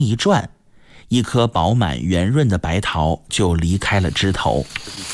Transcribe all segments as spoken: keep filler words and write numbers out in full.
一转，一颗饱满圆润的白桃就离开了枝头。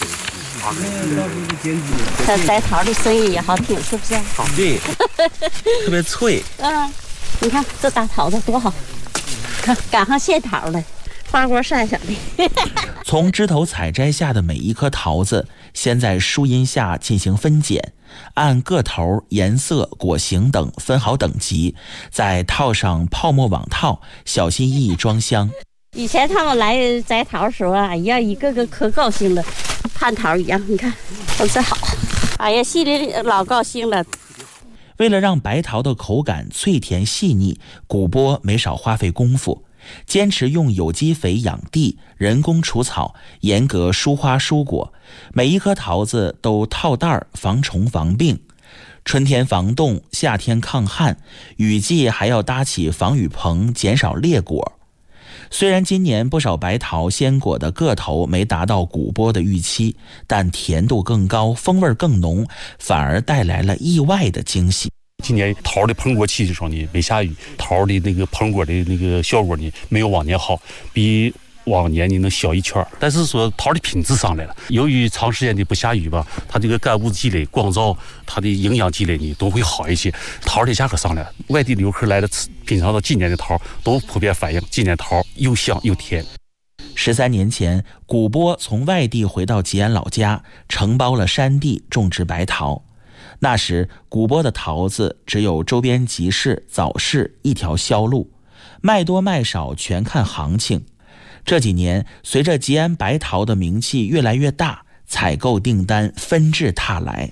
这摘桃的声音也好听，是不是？ 对，特别脆。 嗯，你看这大桃子多好，看赶上现桃了，花果山上的。 从枝头采摘下的每一颗桃子，先在树荫下进行分拣，按个头、颜色、果形等分好等级，再套上泡沫网套，小心翼翼装箱。 以前他们来摘桃的时候啊，哎呀，一个个可高兴了，盼桃一样。你看，都这好，哎呀，心里老高兴了。 为了让白桃的口感脆甜细腻，古波没少花费功夫，坚持用有机肥养地，人工除草，严格疏花疏果，每一颗桃子都套袋防虫防病。春天防冻，夏天抗旱，雨季还要搭起防雨棚，减少裂果。虽然今年不少白桃鲜果的个头没达到古波的预期，但甜度更高，风味更浓，反而带来了意外的惊喜。 今年桃的膨果期的时候呢，没下雨，桃的那个膨果的那个效果呢，没有往年好，比往年呢能小一圈。但是说桃的品质上来了，由于长时间的不下雨吧，它这个干物积累、光照，它的营养积累呢都会好一些。桃的价格上来了，外地游客来了品尝到今年的桃，都普遍反映今年桃又香又甜。 十三年前，古波从外地回到吉安老家，承包了山地种植白桃。那时古波的桃子只有周边集市、早市一条销路，卖多卖少全看行情。这几年随着吉安白桃的名气越来越大，采购订单纷至沓来。